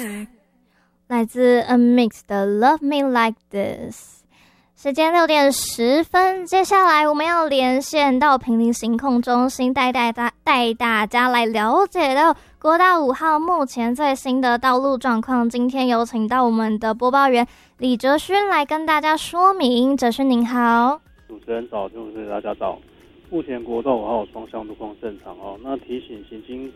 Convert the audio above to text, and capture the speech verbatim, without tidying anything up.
来自 A Mix 的 Love Me Like This。时间六点十分，接下来我们要连线到坪林行控中心，带带大带大家来了解到国道五号目前最新的道路状况。今天有请到我们的播报员李哲勋来跟大家说明。哲勋您好。 主持人早，就是大家早。目前国道五号双向路况正常哦。那提醒行经